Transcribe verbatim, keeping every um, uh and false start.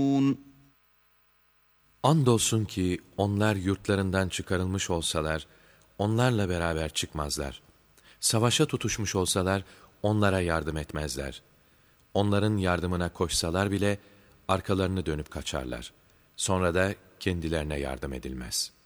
Andolsun ki onlar yurtlarından çıkarılmış olsalar, onlarla beraber çıkmazlar. Savaşa tutuşmuş olsalar, onlara yardım etmezler. Onların yardımına koşsalar bile, arkalarını dönüp kaçarlar. Sonra da kendilerine yardım edilmez.''